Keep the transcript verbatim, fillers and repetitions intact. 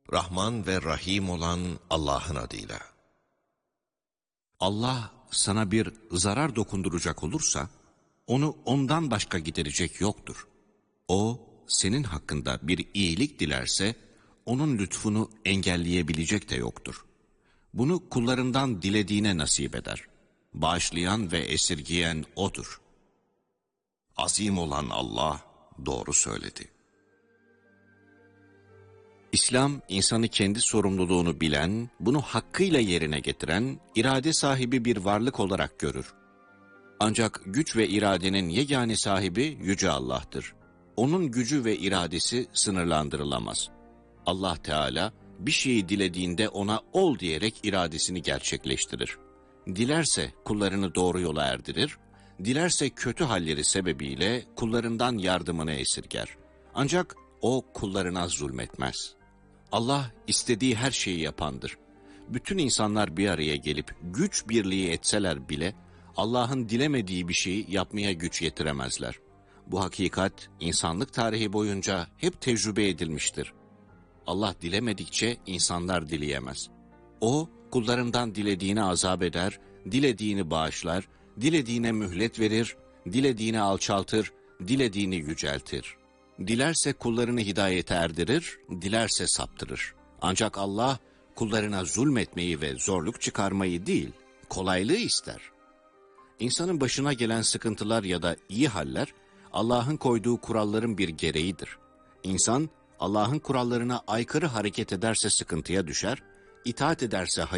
Rahman ve Rahim olan Allah'ın adıyla. Allah sana bir zarar dokunduracak olursa, onu ondan başka giderecek yoktur. O, senin hakkında bir iyilik dilerse, onun lütfunu engelleyebilecek de yoktur. Bunu kullarından dilediğine nasip eder. Bağışlayan ve esirgiyen O'dur. Azim olan Allah doğru söyledi. İslam, insanı kendi sorumluluğunu bilen, bunu hakkıyla yerine getiren, irade sahibi bir varlık olarak görür. Ancak güç ve iradenin yegane sahibi Yüce Allah'tır. Onun gücü ve iradesi sınırlandırılamaz. Allah Teala, bir şeyi dilediğinde ona ol diyerek iradesini gerçekleştirir. Dilerse kullarını doğru yola erdirir, dilerse kötü halleri sebebiyle kullarından yardımını esirger. Ancak O kullarına zulmetmez. Allah istediği her şeyi yapandır. Bütün insanlar bir araya gelip güç birliği etseler bile Allah'ın dilemediği bir şeyi yapmaya güç yetiremezler. Bu hakikat insanlık tarihi boyunca hep tecrübe edilmiştir. Allah dilemedikçe insanlar dileyemez. O kullarından dilediğini azap eder, dilediğini bağışlar, dilediğine mühlet verir, dilediğini alçaltır, dilediğini yüceltir. Dilerse kullarını hidayete erdirir, dilerse saptırır. Ancak Allah kullarına zulmetmeyi ve zorluk çıkarmayı değil, kolaylığı ister. İnsanın başına gelen sıkıntılar ya da iyi haller, Allah'ın koyduğu kuralların bir gereğidir. İnsan, Allah'ın kurallarına aykırı hareket ederse sıkıntıya düşer, itaat ederse hayır